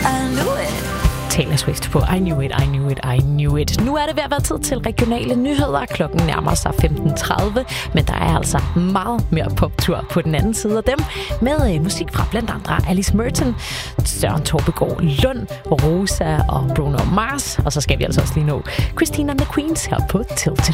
I knew it. Taylor Swift på I Knew It, I Knew It, I Knew It. Nu er det ved at være tid til regionale nyheder. Klokken nærmer sig 15:30, men der er altså meget mere poptur på den anden side af dem, med musik fra blandt andre Alice Merton, Søren Torbegaard Lund, Rosa og Bruno Mars. Og så skal vi altså også lige nå Christina and the Queens her på Tilted.